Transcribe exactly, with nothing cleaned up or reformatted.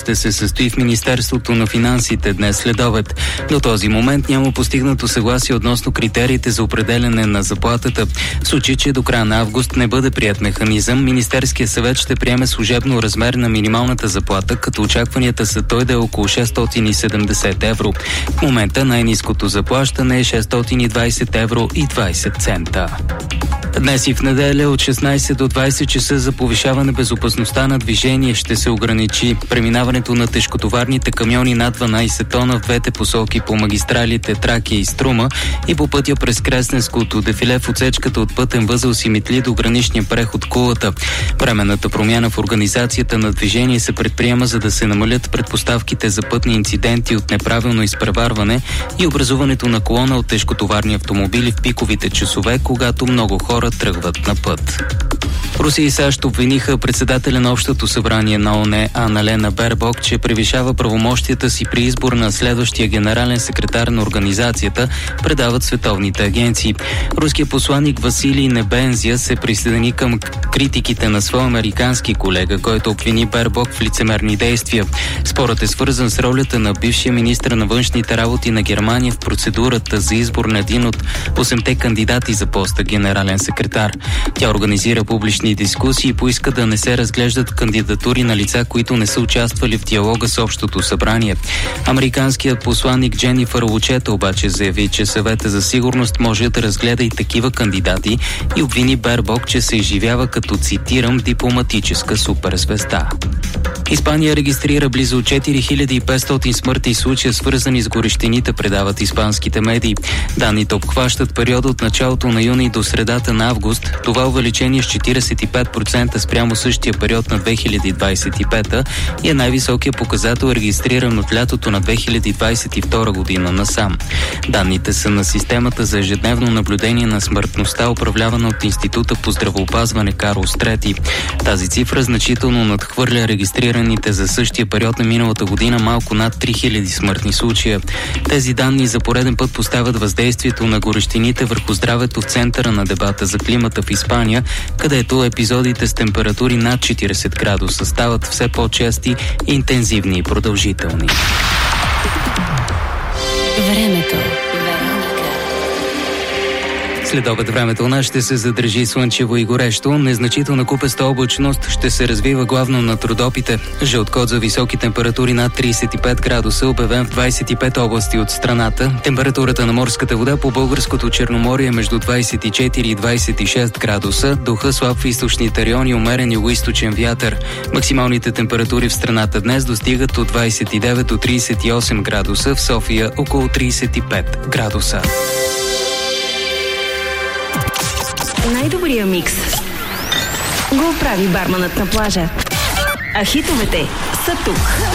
ще се състои в Министерството на финансите днес след обед. До този момент няма постигнато съгласие относно критериите за определяне на заплатата. В случай, че до края на август не бъде прият механизъм, Министерският съвет ще приеме служебно размер на минималната заплата, като очакванията са той да е около шестстотин и седемдесет евро. В момента най-ниското заплащане е шестстотин и двадесет евро и двадесет цента. Днес и в неделя от шестнадесет до двадесет часа за повишаване безопасността на движение ще се ограничи преминаването на тежкотоварните камиони над дванадесет тона в двете посоки по магистралите Тракия и Струма и по пътя през Кресненското дефиле в отсечката от пътен възел Симитли до граничния преход Кулата. Временната промяна в организацията на движение се предприема, за да се намалят предпоставките за пътни инциденти от неправилно изпреварване и образуването на колона от тежкотоварни автомобили в пиковите часове, когато много хора тръгват на път. Русия и САЩ обвиниха председателя на Общото събрание на ООН Анна-Лена Бербок, че превишава правомощията си при избор на следващия генерален секретар на организацията, предават световните агенции. Руският посланник Василий Небензия се присъедини към критиките на своя американски колега, който обвини Бербок в лицемерни действия. Спорът е свързан с ролята на бившия министър на външните работи на Германия в процедурата за избор на един от осемте кандидати за поста генерален секретар. Тя организира публични дискусии и поиска да не се разглеждат кандидатури на лица, които не са участвали в диалога с Общото събрание. Американският посланник Дженифър Лучета обаче заяви, че Съвета за сигурност може да разгледа и такива кандидати и обвини Бербок, че се изживява като, цитирам, дипломатическа суперзвезда. Испания регистрира близо четири хиляди и петстотин смъртни случая, свързани с горещините, предават испанските медии. Данните обхващат периода от началото на юни до средата на август. Това увеличение с четиридесет и пет процента спрямо същия период на две хиляди двадесет и пета и е най-високият показател, регистриран от лятото на две хиляди двадесет и втора година насам. Данните са на системата за ежедневно наблюдение на смъртността, управлявана от Института по здравеопазване Карлос трети. Тази цифра значително надхвърля регистрираните за същия период на миналата година малко над три хиляди смъртни случая. Тези данни за пореден път поставят въздействието на горещините върху здравето в центъра на дебата за климата в Испания, където епизодите с температури над четиридесет градуса стават все по-чести, интензивни и продължителни. Времето. След обед времето у нас ще се задържи слънчево и горещо. Незначителна купеста облачност ще се развива главно над Родопите. Жълт код за високи температури над тридесет и пет градуса, обявен в двадесет и пет области от страната. Температурата на морската вода по българското Черноморие е между двадесет и четири и двадесет и шест градуса. Духа слаб в източните райони, умерен югоизточен вятър. Максималните температури в страната днес достигат от двадесет и девет до тридесет и осем градуса, в София около тридесет и пет градуса. Най-добрия микс го прави барманът на плажа. А хитовете са тук.